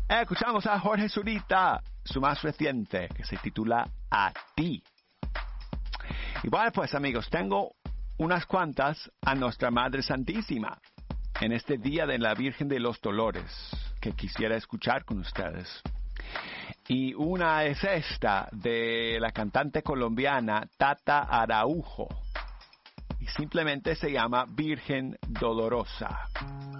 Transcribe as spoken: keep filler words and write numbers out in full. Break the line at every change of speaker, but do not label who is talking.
Escuchamos a Jorge Zurita, su más reciente, que se titula A Ti. Y bueno, pues amigos, tengo unas cuantas a Nuestra Madre Santísima en este Día de la Virgen de los Dolores que quisiera escuchar con ustedes. Y una es esta de la cantante colombiana Tata Araujo y simplemente se llama Virgen Dolorosa.